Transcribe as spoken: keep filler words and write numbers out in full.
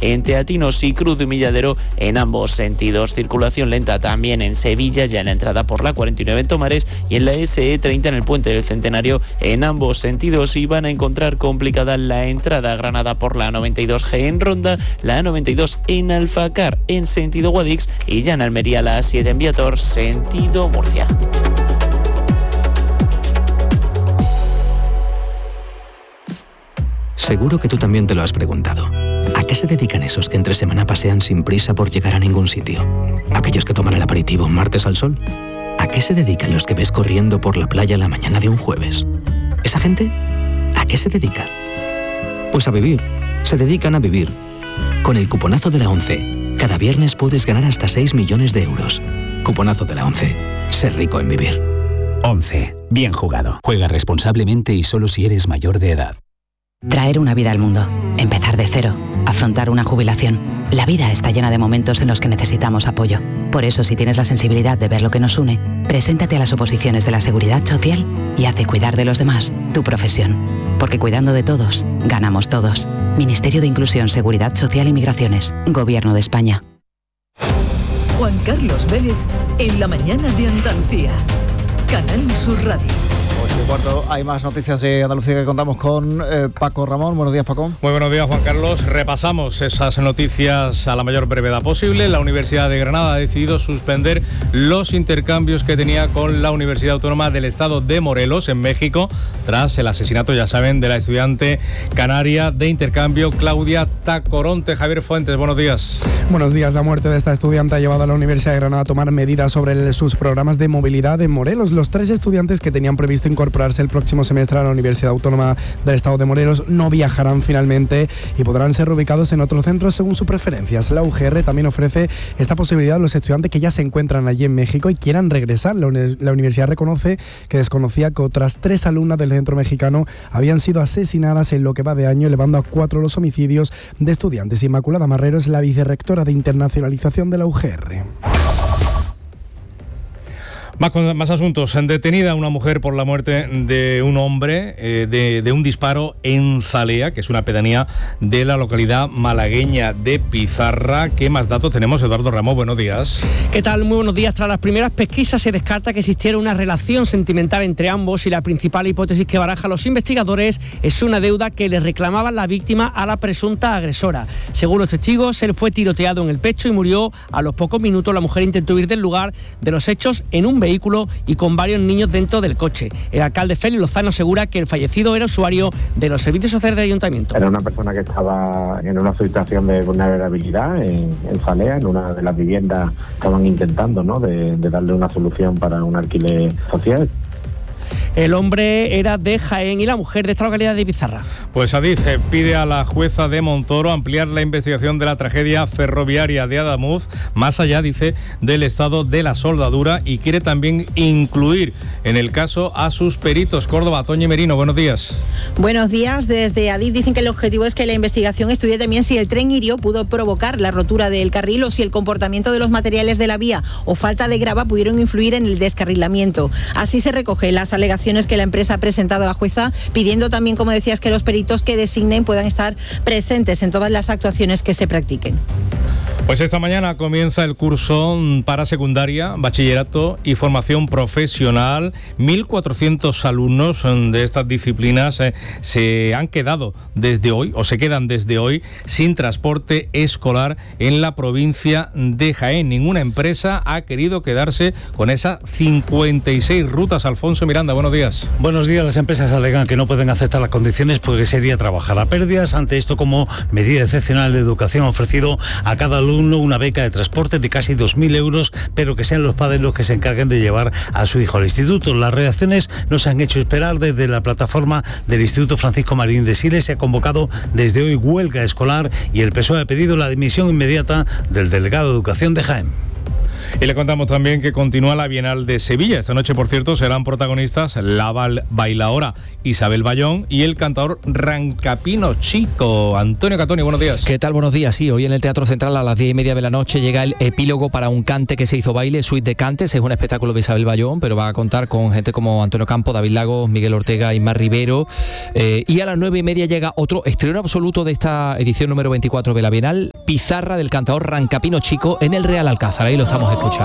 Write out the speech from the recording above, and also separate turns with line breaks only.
en Teatinos y Cruz de Humilladero en ambos sentidos. Circulación lenta también en Sevilla, ya en la entrada por la cuarenta y nueve en Tomares y en la ese e treinta en el Puente del Centenario en ambos sentidos. Y van a encontrar complicada la entrada a Granada por la noventa y dos G en Ronda, la noventa y dos en Alfacar en sentido Guadix y ya en Almería la A siete en Viator sentido Murcia.
Seguro que tú también te lo has preguntado. ¿A qué se dedican esos que entre semana pasean sin prisa por llegar a ningún sitio? ¿Aquellos que toman el aperitivo un martes al sol? ¿A qué se dedican los que ves corriendo por la playa la mañana de un jueves? ¿Esa gente? ¿A qué se dedica? Pues a vivir. Se dedican a vivir. Con el cuponazo de la ONCE, cada viernes puedes ganar hasta seis millones de euros. Cuponazo de la ONCE. Ser rico en vivir.
ONCE. Bien jugado. Juega responsablemente y solo si eres mayor de edad.
Traer una vida al mundo, empezar de cero, afrontar una jubilación. La vida está llena de momentos en los que necesitamos apoyo. Por eso, si tienes la sensibilidad de ver lo que nos une, preséntate a las oposiciones de la Seguridad Social y haz de cuidar de los demás tu profesión. Porque cuidando de todos, ganamos todos. Ministerio de Inclusión, Seguridad Social y Migraciones. Gobierno de España.
Juan Carlos Vélez en la mañana de Andalucía. Canal Sur Radio.
ocho y cuarto, hay más noticias de Andalucía que contamos con eh, Paco Ramón. Buenos días, Paco.
Muy buenos días, Juan Carlos. Repasamos esas noticias a la mayor brevedad posible. La Universidad de Granada ha decidido suspender los intercambios que tenía con la Universidad Autónoma del Estado de Morelos, en México, tras el asesinato, ya saben, de la estudiante canaria de intercambio Claudia Tacoronte. Javier Fuentes, buenos días.
Buenos días. La muerte de esta estudiante ha llevado a la Universidad de Granada a tomar medidas sobre el, sus programas de movilidad en Morelos. Los tres estudiantes que tenían previsto incorporarse el próximo semestre a la Universidad Autónoma del Estado de Morelos no viajarán finalmente y podrán ser reubicados en otros centros según sus preferencias. La U G R también ofrece esta posibilidad a los estudiantes que ya se encuentran allí en México y quieran regresar. La, uni- la universidad reconoce que desconocía que otras tres alumnas del centro mexicano habían sido asesinadas en lo que va de año, elevando a cuatro los homicidios de estudiantes. Inmaculada Marrero es la vicerrectora de internacionalización de la U G R.
Más, más asuntos. Detenida una mujer por la muerte de un hombre eh, de, de un disparo en Zalea, que es una pedanía de la localidad malagueña de Pizarra. ¿Qué más datos tenemos, Eduardo Ramos? Buenos días.
¿Qué tal? Muy buenos días. Tras las primeras pesquisas se descarta que existiera una relación sentimental entre ambos y la principal hipótesis que barajan los investigadores es una deuda que le reclamaba la víctima a la presunta agresora. Según los testigos, él fue tiroteado en el pecho y murió a los pocos minutos. La mujer intentó huir del lugar de los hechos en un vehículo y con varios niños dentro del coche. El alcalde Félix Lozano asegura que el fallecido era usuario de los servicios sociales del ayuntamiento.
Era una persona que estaba en una situación de vulnerabilidad en, en Zalea, en una de las viviendas. Estaban intentando, ¿no?, de, de darle una solución para un alquiler social.
El hombre era de Jaén y la mujer de esta localidad de Pizarra.
Pues Adif pide a la jueza de Montoro ampliar la investigación de la tragedia ferroviaria de Adamuz, más allá, dice, del estado de la soldadura, y quiere también incluir en el caso a sus peritos. Córdoba, Toñi Merino, buenos días.
Buenos días. Desde Adif dicen que el objetivo es que la investigación estudie también si el tren Irio pudo provocar la rotura del carril o si el comportamiento de los materiales de la vía o falta de grava pudieron influir en el descarrilamiento. Así se recoge las alegaciones que la empresa ha presentado a la jueza, pidiendo también, como decías, que los peritos que designen puedan estar presentes en todas las actuaciones que se practiquen.
Pues esta mañana comienza el curso para secundaria, bachillerato y formación profesional. mil cuatrocientos alumnos de estas disciplinas eh, se han quedado desde hoy, o se quedan desde hoy, sin transporte escolar en la provincia de Jaén. Ninguna empresa ha querido quedarse con esas cincuenta y seis rutas. Alfonso Miranda, buenos días.
Buenos días. Las empresas alegan que no pueden aceptar las condiciones porque sería trabajar a pérdidas. Ante esto, como medida excepcional de educación, ha ofrecido a cada alumno una beca de transporte de casi dos mil euros, pero que sean los padres los que se encarguen de llevar a su hijo al instituto. Las reacciones no se han hecho esperar. Desde la plataforma del Instituto Francisco Marín de Siles se ha convocado desde hoy huelga escolar y el P S O E ha pedido la dimisión inmediata del delegado de Educación de Jaén.
Y le contamos también que continúa la Bienal de Sevilla. Esta noche, por cierto, serán protagonistas la bailaora Isabel Bayón y el cantador Rancapino Chico. Antonio Catoni, buenos días.
¿Qué tal? Buenos días. Sí, hoy en el Teatro Central a las diez y media de la noche llega el epílogo para un cante que se hizo baile, Suite de Cantes. Es un espectáculo de Isabel Bayón, pero va a contar con gente como Antonio Campo, David Lagos, Miguel Ortega, Ismar Rivero. Eh, y a las nueve y media llega otro estreno absoluto de esta edición número veinticuatro de la Bienal, Pizarra del cantador Rancapino Chico en el Real Alcázar. Ahí lo estamos escuchando.